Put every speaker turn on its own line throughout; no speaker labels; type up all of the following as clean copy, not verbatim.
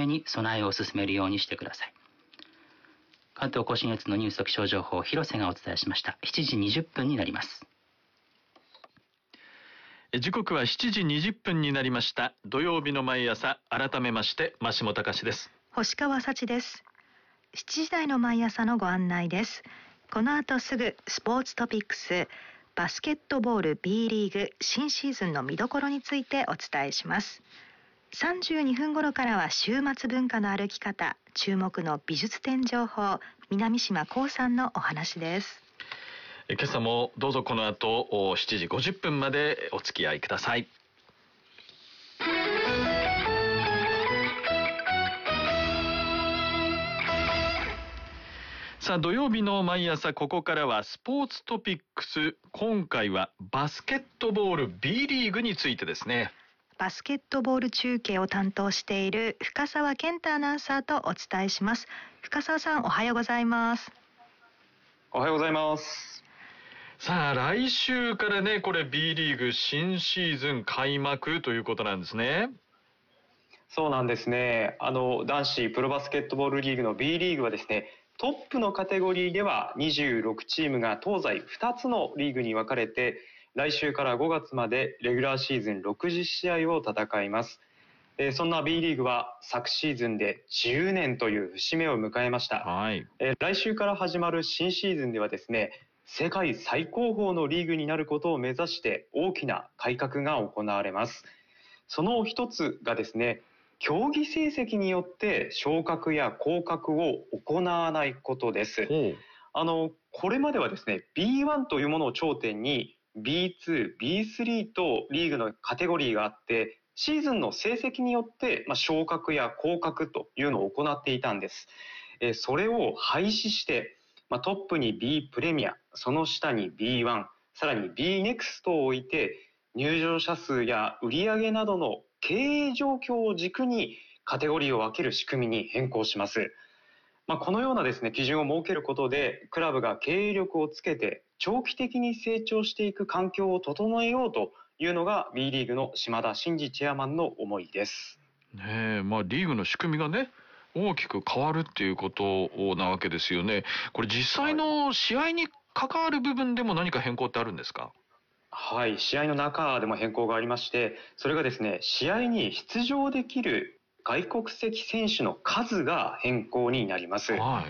に備えを進めるようにしてください。関東甲信越のニュースと気象情報、広瀬がお伝えしました。7時20分になります。
時刻は7時20分になりました。土曜日の毎朝、改めまして増下隆です。
星川幸です。7時台の毎朝のご案内です。この後すぐスポーツトピックス、バスケットボール B リーグ新シーズンの見どころについてお伝えします。32分頃からは週末文化の歩き方、注目の美術展情報、南島光さんのお話です。
今朝もどうぞこの後7時50分までお付き合いください。さあ、土曜日の毎朝、ここからはスポーツトピックス。今回はバスケットボール B リーグについてですね。
バスケットボール中継を担当している深澤健太アナウンサーとお伝えします。深澤さん、おはようございます。
おはようございます。
さあ、来週からね、これ B リーグ新シーズン開幕ということなんですね。
そうなんですね。男子プロバスケットボールリーグの B リーグはですね、トップのカテゴリーでは26チームが東西2つのリーグに分かれて、来週から5月までレギュラーシーズン60試合を戦います。そんな B リーグは昨シーズンで10年という節目を迎えました。
はい。
来週から始まる新シーズンではですね、世界最高峰のリーグになることを目指して大きな改革が行われます。その一つがですね、競技成績によって昇格や降格を行わないことです。これまではですね、B1 というものを頂点に B2、B3 とリーグのカテゴリーがあって、シーズンの成績によって昇格や降格というのを行っていたんです。それを廃止して、トップに B プレミア、その下に B1、さらに B ネクストを置いて、入場者数や売上などの経営状況を軸にカテゴリーを分ける仕組みに変更します。このようなですね、基準を設けることで、クラブが経営力をつけて長期的に成長していく環境を整えようというのが B リーグの島田真二チェアマンの思いです。
ねえ、リーグの仕組みがね、大きく変わるっていうことなわけですよね。これ実際の試合に関わる部分でも何か変更ってあるんですか？
はい、試合の中でも変更がありまして、それがですね、試合に出場できる外国籍選手の数が変更になります。
はい、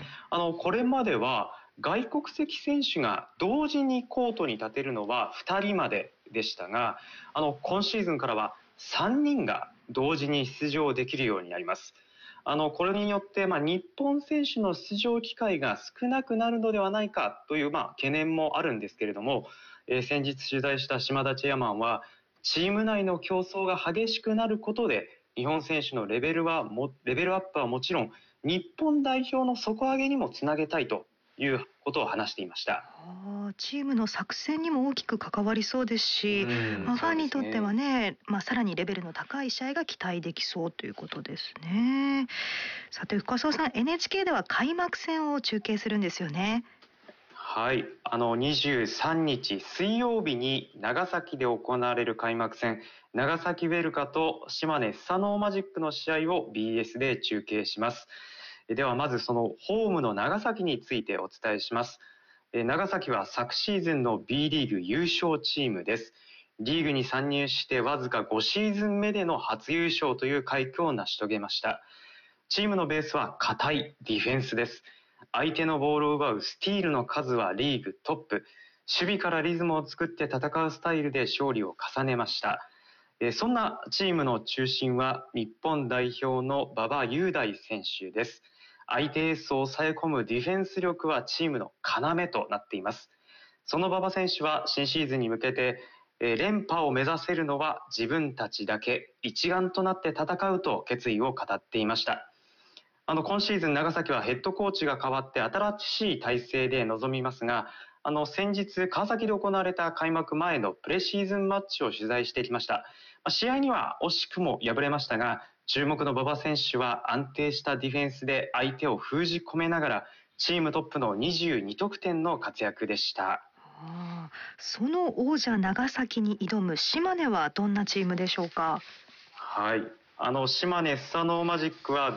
これまでは外国籍選手が同時にコートに立てるのは2人まででしたが、今シーズンからは3人が同時に出場できるようになります。これによって、日本選手の出場機会が少なくなるのではないかという懸念もあるんですけれども、先日取材した島田チェアマンは、チーム内の競争が激しくなることで、日本選手のレベルアップはもちろん、日本代表の底上げにもつなげたいということを話していました。
チームの作戦にも大きく関わりそうですし、ファンにとってはね、さらにレベルの高い試合が期待できそうということですね。さて深澤さん、 NHK では開幕戦を中継するんですよね。
はい、23日水曜日に長崎で行われる開幕戦、長崎ウェルカと島根スサノーマジックの試合を BS で中継します。ではまずそのホームの長崎についてお伝えします。長崎は昨シーズンの B リーグ優勝チームです。リーグに参入してわずか5シーズン目での初優勝という快挙を成し遂げました。チームのベースは堅いディフェンスです。相手のボールを奪うスティールの数はリーグトップ。守備からリズムを作って戦うスタイルで勝利を重ねました。そんなチームの中心は日本代表の馬場雄大選手です。相手エースを抑え込むディフェンス力はチームの要となっています。その馬場選手は新シーズンに向けて、連覇を目指せるのは自分たちだけ、一丸となって戦うと決意を語っていました。今シーズン長崎はヘッドコーチが変わって新しい体制で臨みますが、先日川崎で行われた開幕前のプレシーズンマッチを取材してきました。試合には惜しくも敗れましたが、注目の馬場選手は安定したディフェンスで相手を封じ込めながら、チームトップの22得点の活躍でした。
その王者長崎に挑む島根はどんなチームでしょうか？
はい、島根スサノーマジックは